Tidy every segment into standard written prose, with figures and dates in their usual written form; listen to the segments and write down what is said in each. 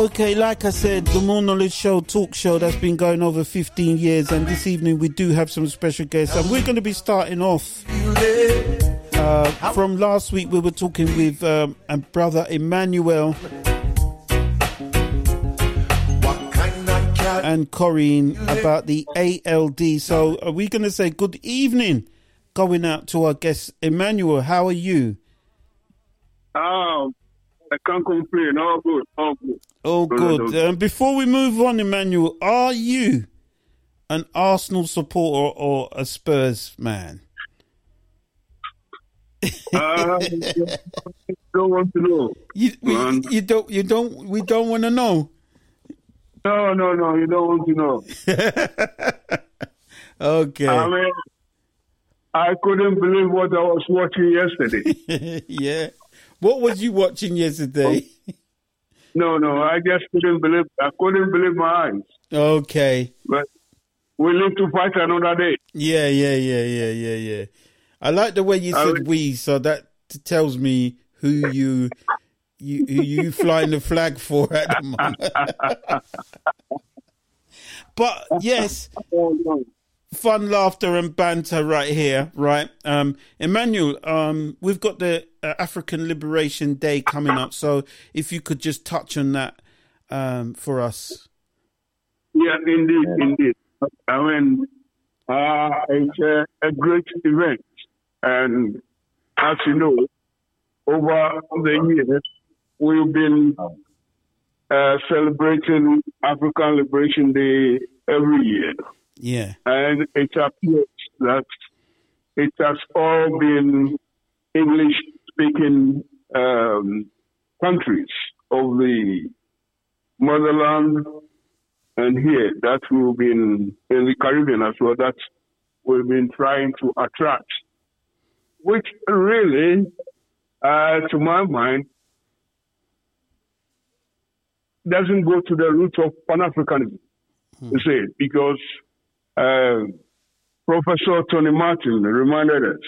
Okay, like I said, the More Knowledge Show, talk show that's been going over 15 years, and this evening we do have some special guests, and we're going to be starting off from last week. We were talking with brother Emmanuel and Corinne about the ALD. So are we going to say good evening going out to our guest Emmanuel? How are you? I can't complain. All good, all good. Oh, good. Before we move on, Emmanuel, are you an Arsenal supporter or a Spurs man? Don't want to know. We don't want to know. No, you don't want to know. Okay. I mean, I couldn't believe what I was watching yesterday. Yeah. What was you watching yesterday? No, I just couldn't believe. I couldn't believe my eyes. Okay. But we live to fight another day. Yeah. I like the way you said we, so that tells me who you flying the flag for at the moment. But yes, fun, laughter and banter right here, right? Emmanuel, we've got the African Liberation Day coming up, so if you could just touch on that for us. Yeah, indeed. I mean, it's a great event, and as you know, over the years, we've been celebrating African Liberation Day every year. Yeah. And it appears that it has all been English-speaking countries of the motherland and here that we've been in the Caribbean as well, that we've been trying to attract, which really, to my mind, doesn't go to the root of Pan-Africanism, you see, because Professor Tony Martin reminded us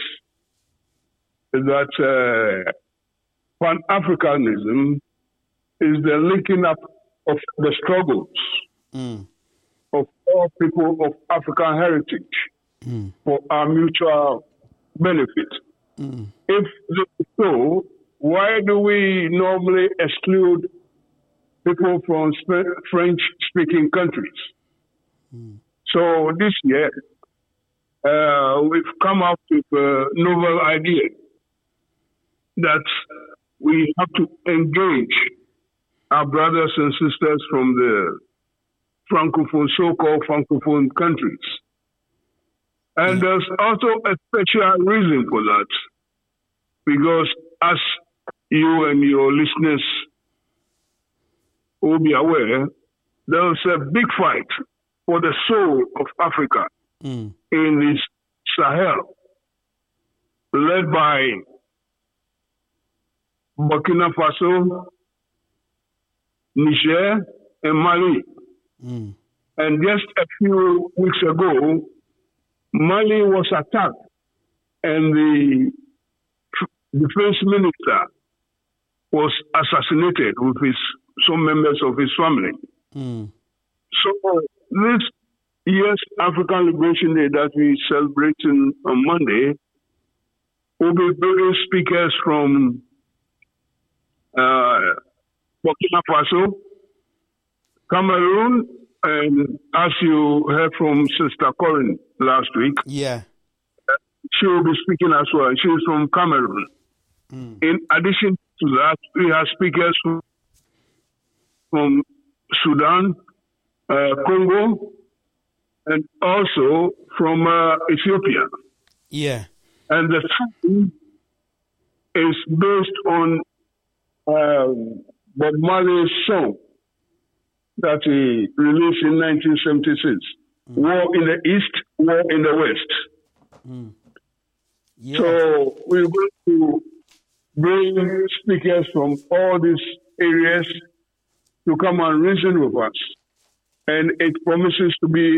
that Pan-Africanism is the linking up of the struggles of all people of African heritage for our mutual benefit. If so, why do we normally exclude people from French-speaking countries? So this year, we've come up with a novel idea that we have to engage our brothers and sisters from the Francophone, so-called Francophone countries. And there's also a special reason for that, because as you and your listeners will be aware, there's a big fight for the soul of Africa in this Sahel, led by Burkina Faso, Niger, and Mali. And just a few weeks ago, Mali was attacked, and the defense minister was assassinated with some members of his family. So this year's African Liberation Day that we celebrating on Monday will be bringing speakers from Burkina Faso, Cameroon, and as you heard from Sister Corinne last week, she will be speaking as well. She is from Cameroon. In addition to that, we have speakers from Sudan, Congo, and also from Ethiopia. Yeah. And the theme is based on Bob Marley's song that he released in 1976, War in the East, War in the West. So we're going to bring speakers from all these areas to come and reason with us. And it promises to be